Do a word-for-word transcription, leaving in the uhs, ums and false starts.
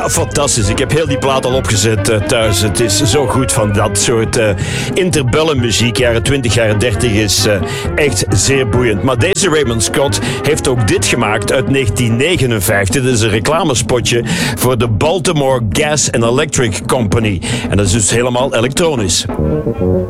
Ja, fantastisch. Ik heb heel die plaat al opgezet uh, thuis. Het is zo goed van dat soort uh, interbellum muziek. Jaren twintig, jaren dertig is uh, echt zeer boeiend. Maar deze Raymond Scott heeft ook dit gemaakt uit negentien negenenvijftig. Dit is een reclamespotje voor de Baltimore Gas and Electric Company. En dat is dus helemaal elektronisch.